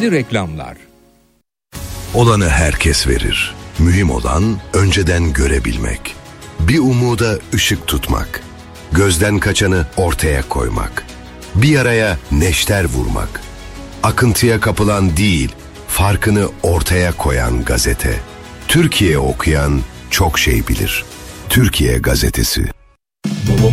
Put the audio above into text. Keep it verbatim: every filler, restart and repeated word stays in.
Şimdi reklamlar. Olanı herkes verir. Mühim olan önceden görebilmek. Bir umuda ışık tutmak. Gözden kaçanı ortaya koymak. Bir yaraya neşter vurmak. Akıntıya kapılan değil, farkını ortaya koyan gazete. Türkiye okuyan çok şey bilir. Türkiye Gazetesi.